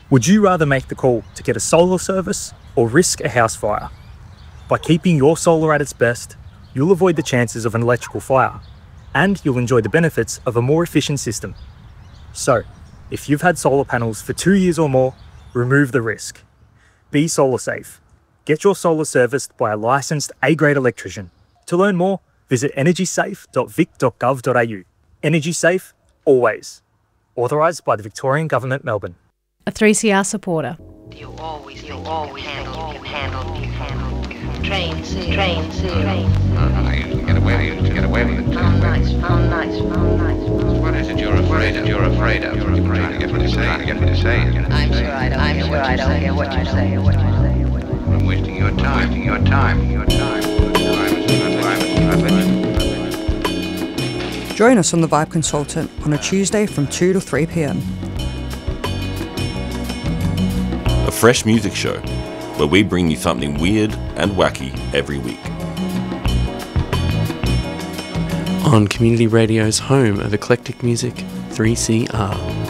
Would you rather make the call to get a solar service or risk a house fire? By keeping your solar at its best, you'll avoid the chances of an electrical fire, and you'll enjoy the benefits of a more efficient system. So, if you've had solar panels for 2 years or more, remove the risk. Be solar safe. Get your solar serviced by a licensed A-grade electrician. To learn more, visit energysafe.vic.gov.au. Energy safe, always. Authorised by the Victorian Government, Melbourne. A 3CR supporter. You always handle. Train, see. You get away with it. How nice. What is it you're afraid of? You're trying to get me to say. I'm sure I don't hear what you say. I'm wasting your time. Join us on The Vibe Consultant on a Tuesday from 2 to 3 p.m. A fresh music show where we bring you something weird and wacky every week. On Community Radio's home of eclectic music, 3CR.